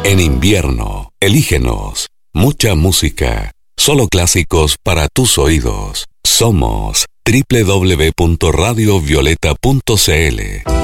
En invierno, elígenos. Mucha música. Solo clásicos para tus oídos. Somos www.radiovioleta.cl.